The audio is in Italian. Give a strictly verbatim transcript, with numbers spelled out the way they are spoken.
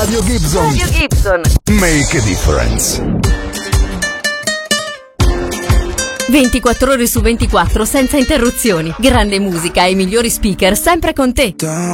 Radio Gibson. Radio Gibson. Make a difference. ventiquattro ore su ventiquattro senza interruzioni. Grande musica e i migliori speaker sempre con te.